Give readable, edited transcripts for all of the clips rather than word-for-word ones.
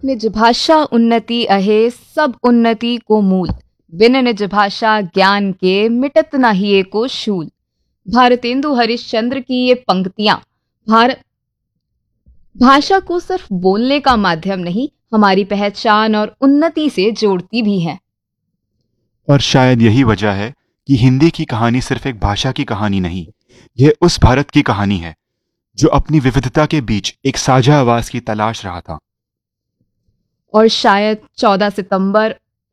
निज भाषा उन्नति अहे सब उन्नति को मूल, बिन निज भाषा ज्ञान के मिटत न हिये को शूल। भारतेंदु हरिश्चंद्र की ये पंक्तियां भाषा को सिर्फ बोलने का माध्यम नहीं, हमारी पहचान और उन्नति से जोड़ती भी हैं। और शायद यही वजह है कि हिंदी की कहानी सिर्फ एक भाषा की कहानी नहीं, यह उस भारत की कहानी है जो अपनी विविधता के बीच एक साझा आवाज की तलाश रहा था। और शायद 14 सितंबर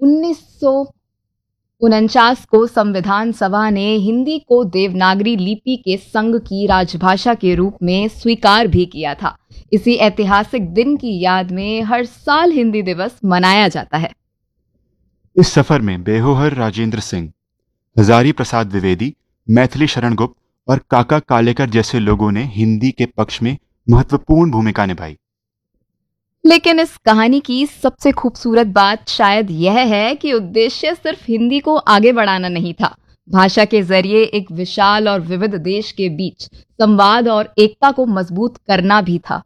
1949 को संविधान सभा ने हिंदी को देवनागरी लिपि के संघ की राजभाषा के रूप में स्वीकार भी किया था। इसी ऐतिहासिक दिन की याद में हर साल हिंदी दिवस मनाया जाता है। इस सफर में बेहोहर राजेंद्र सिंह, हजारी प्रसाद द्विवेदी, मैथिली शरण गुप्त और काका कालेकर जैसे लोगों ने हिंदी के पक्ष में महत्वपूर्ण भूमिका निभाई। लेकिन इस कहानी की सबसे खूबसूरत बात शायद यह है कि उद्देश्य सिर्फ हिंदी को आगे बढ़ाना नहीं था। भाषा के जरिए एक विशाल और विविध देश के बीच संवाद और एकता को मजबूत करना भी था।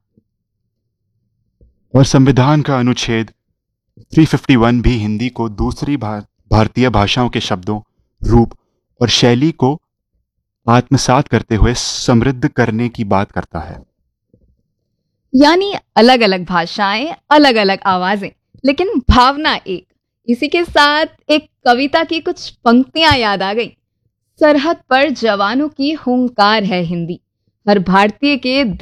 और संविधान का अनुच्छेद 351 भी हिंदी को दूसरी भारतीय भाषाओं के शब्दों, रूप और शैली को आत्मसात करते हुए समृद्ध करने की बात करता है। यानी अलग अलग भाषाएं, अलग अलग आवाजें, लेकिन भावना एक। इसी के साथ एक कविता की कुछ पंक्तियां याद आ गई। सरहद पर जवानों की हुंकार है हिंदी, हर भारतीय के